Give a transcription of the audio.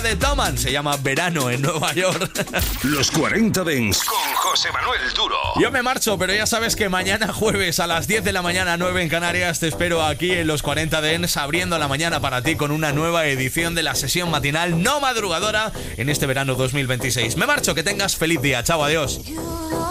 de Toman. Se llama Verano en Nueva York. Los 40 Dents con José Manuel Duro. Yo me marcho, pero ya sabes que mañana jueves a las 10 de la mañana, 9 en Canarias, te espero aquí en los 40 Dents, abriendo la mañana para ti con una nueva edición de la sesión matinal no madrugadora en este verano 2026. Me marcho, que tengas feliz día. Chao, adiós.